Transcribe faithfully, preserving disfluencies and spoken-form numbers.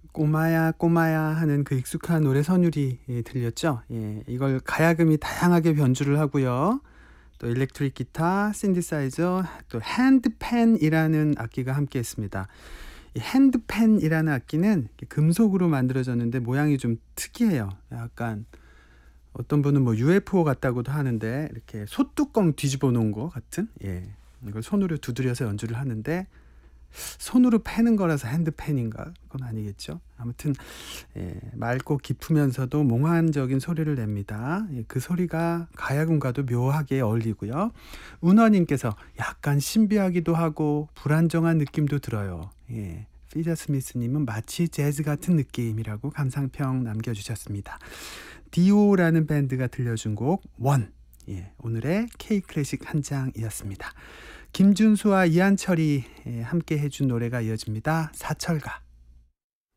꼬마야 꼬마야 하는 그 익숙한 노래 선율이 예, 들렸죠? 예, 이걸 가야금이 다양하게 변주를 하고요. 또 일렉트릭 기타, 신디사이저, 또 핸드펜이라는 악기가 함께 했습니다. 이 핸드펜이라는 악기는 금속으로 만들어졌는데 모양이 좀 특이해요. 약간 어떤 분은 뭐 유에프오 같다고도 하는데 이렇게 소뚜껑 뒤집어 놓은 것 같은, 예, 이걸 손으로 두드려서 연주를 하는데 손으로 패는 거라서 핸드펜인가? 그건 아니겠죠. 아무튼 예, 맑고 깊으면서도 몽환적인 소리를 냅니다. 예, 그 소리가 가야금과도 묘하게 어울리고요. 운어님께서 약간 신비하기도 하고 불안정한 느낌도 들어요. 예, 피자 스미스님은 마치 재즈 같은 느낌이라고 감상평 남겨주셨습니다. 디오라는 밴드가 들려준 곡 원. 예, 오늘의 K-클래식 한 장이었습니다. 김준수와 이한철이 함께 해준 노래가 이어집니다. 사철가.